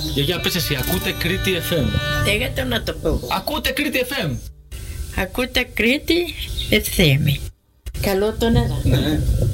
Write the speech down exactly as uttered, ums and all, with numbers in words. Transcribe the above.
Γιαγιά, πες εσύ, ακούτε Κρήτη εφ εμ. Δέγεται να το πω. Ακούτε Κρήτη εφ εμ. Ακούτε Κρήτη εφ εμ. Καλό τον έδα. Ναι.